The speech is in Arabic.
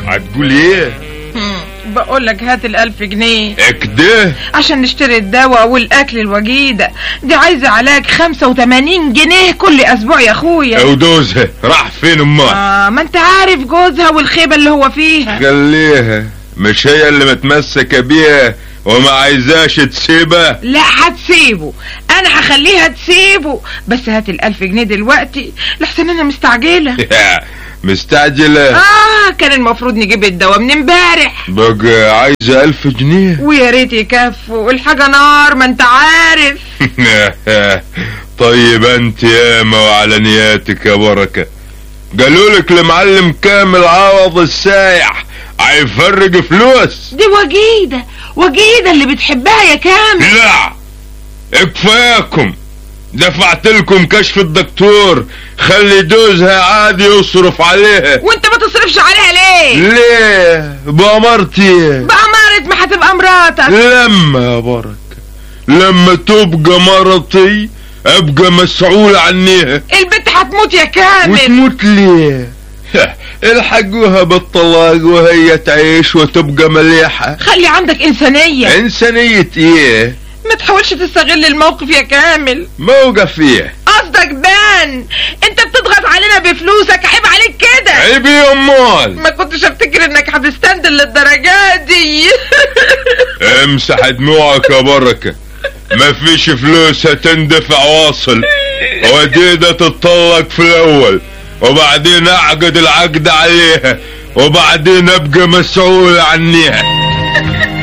هتقول ايه؟ بقول لك هات ال1000 جنيه اكده عشان نشتري الدواء والاكل الوجيده دي. عايزه علاج 85 جنيه كل اسبوع يا اخويا. ودوزها راح فين امال؟ ما انت عارف جوزها والخيبه اللي هو فيها. خليها، مش هي اللي متمسكه بيها وما عايزاش تسيبها؟ لا هتسيبه، انا هخليها تسيبه، بس هات ال1000 جنيه دلوقتي لحسن انا مستعجله. مستعجله؟ كان المفروض نجيب الدواء من امبارح. بقى عايزه 1000 جنيه؟ ويا ريت يكفوا، الحاجه نار ما انت عارف. طيب انت ياما وعلى نياتك يا بركه. قالولك المعلم كامل عوض السايح هيفرج فلوس. دي وجيده اللي بتحبها يا كامل. لا اكفاكم، دفعت لكم كشف الدكتور، خلي جوزها عادي يصرف عليها. وانت ما تصرفش عليها ليه بأمرتي؟ بأمارة ما هتبقى مراتك. لما يا بركة، لما تبقى مرتي ابقى مسؤول عنيها. البنت هتموت يا كامل. وتموت ليه؟ الحقوها بالطلاق وهي تعيش وتبقى مليحة. خلي عندك انسانية. انسانية ايه؟ ما تحاولش تستغل الموقف يا كامل. موقف ايه؟ قصدك بان انت بتضغط علينا بفلوسك، عيب عليك كده. عيب ايه امال؟ ما كنتش افتكر انك هتستندل للدرجات دي. امسح دموعك يا بركة، ما فيش فلوس هتندفع واصل، وديدة تتطلق في الاول وبعدين اعقد العقد عليها وبعدين ابقى مسؤول عنيها.